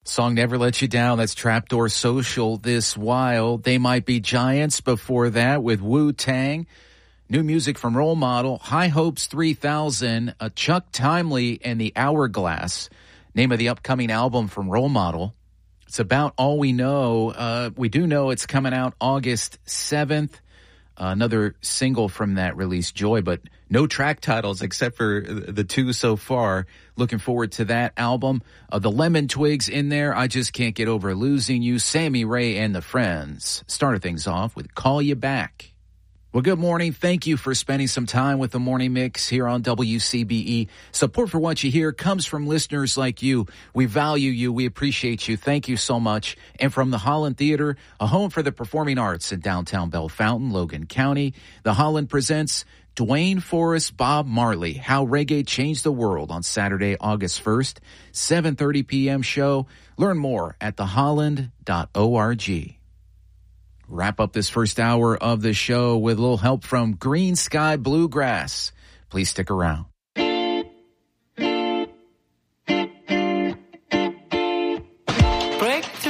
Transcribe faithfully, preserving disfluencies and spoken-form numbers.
Song Never Let You Down. That's Trapdoor Social this while. They Might Be Giants before that with Wu-Tang. New music from Role Model. High Hopes three thousand. Uh, Chuck Timely and the Hourglass. Name of the upcoming album from Role Model. It's About All We Know. Uh, we do know it's coming out August seventh. Uh, another single from that release, Joy, but no track titles except for the two so far. Looking forward to that album. Uh, the Lemon Twigs in there. I Just Can't Get Over Losing You. Sammy Ray and the Friends. Started things off with Call You Back. Well, good morning. Thank you for spending some time with the Morning Mix here on W C B E. Support for what you hear comes from listeners like you. We value you. We appreciate you. Thank you so much. And from the Holland Theater, a home for the performing arts in downtown Bellefontaine, Logan County, the Holland presents Dwayne Forrest, Bob Marley, How Reggae Changed the World on Saturday, August first, seven thirty p.m. show. Learn more at the holland dot org. Wrap up this first hour of the show with a little help from Green Sky Bluegrass. Please stick around. Breakthrough.